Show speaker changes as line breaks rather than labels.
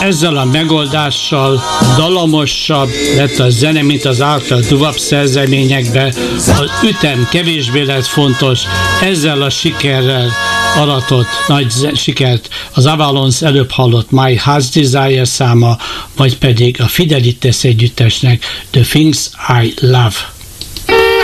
Ezzel a megoldással dalamosabb lett a zene, mint az által duvap szerzeményekben. Az ütem kevésbé lett fontos, ezzel a sikerrel aratott nagy sikert az Avalons előbb hallott My Heart's Desire száma, vagy pedig a Fidelitas együttesnek The Things I Love.